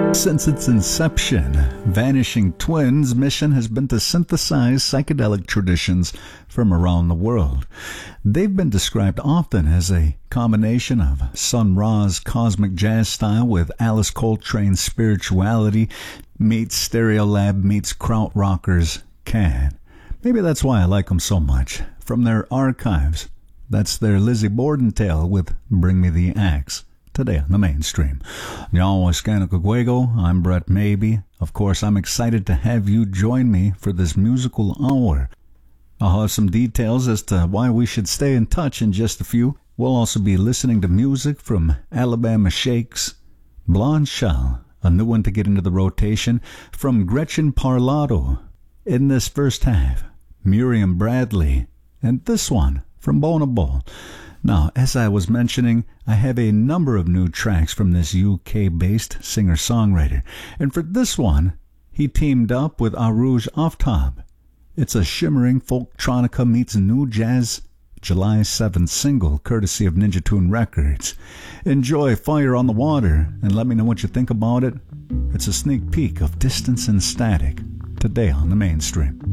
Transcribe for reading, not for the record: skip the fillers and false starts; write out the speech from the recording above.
Since its inception, Vanishing Twins' mission has been to synthesize psychedelic traditions from around the world. They've been described often as a combination of Sun Ra's cosmic jazz style with Alice Coltrane's spirituality meets Stereolab meets Krautrockers can. Maybe that's why I like them so much. From their archives, that's their Lizzie Borden tale with Bring Me the Axe. Today on the mainstream. I'm Brett Maybe. Of course, I'm excited to have you join me for this musical hour. I'll have some details as to why we should stay in touch in just a few. We'll also be listening to music from Alabama Shakes, Blonde Shell, a new one to get into the rotation, from Gretchen Parlato. In this first half, Miriam Bradley, and this one from Bonable. Now, as I was mentioning, I have a number of new tracks from this UK-based singer-songwriter. And for this one, he teamed up with Arooj Aftab. It's a shimmering folktronica meets new jazz July 7th single, courtesy of Ninja Tune Records. Enjoy Fire on the Water, and let me know what you think about it. It's a sneak peek of Distance and Static, today on the mainstream.